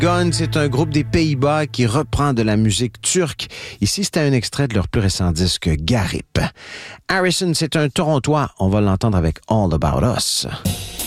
Gun, c'est un groupe des Pays-Bas qui reprend de la musique turque. Ici, c'était un extrait de leur plus récent disque, Garip. Harrison, c'est un Torontois. On va l'entendre avec All About Us.